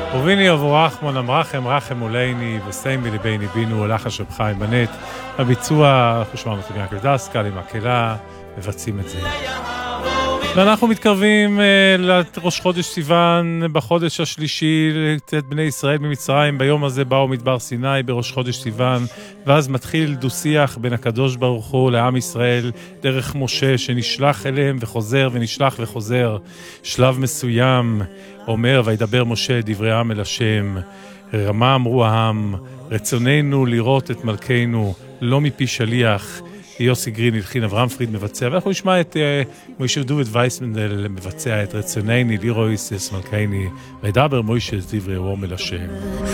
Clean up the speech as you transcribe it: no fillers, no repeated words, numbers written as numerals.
וביני אבו רחמון אמרחם רחם עולייני וסיים בלביני בינו הולך השב חיים בנט. הביצוע, אנחנו שמענו את ינקל דסקל עם הקהילה, מבצעים את זה. ואנחנו מתקרבים לראש חודש סיוון, בחודש השלישי לצאת בני ישראל ממצרים. ביום הזה באו מדבר סיני בראש חודש סיוון, ואז מתחיל דו-שיח בין הקדוש ברוך הוא לעם ישראל דרך משה שנשלח אליהם וחוזר ונשלח וחוזר. שלב מסוים אומר וידבר משה דברי העם אל השם, רמה אמרו העם, רצוננו לראות את מלכנו לא מפי שליח. יוסי גרין הלחין, אברהם פריד מבצע, ואנחנו נשמע את מוישה דוד וייסמנדל מבצע את רצונני לירוא איסס מלכני וידבר מוישה דברי העם אל השם.